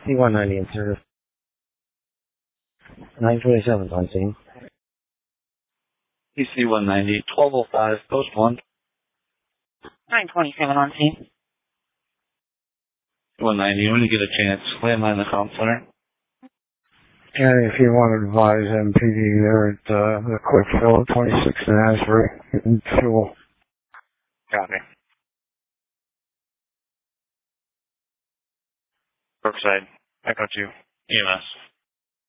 C-190 in service. 927 on scene. PC-190, 1205, post 1. 927 on scene. 190, when you get a chance, landline the comm center. And if you want to advise MPD there at the quick fill at 26 and Asbury, getting fuel. Copy. Brookside, Echo 2, EMS.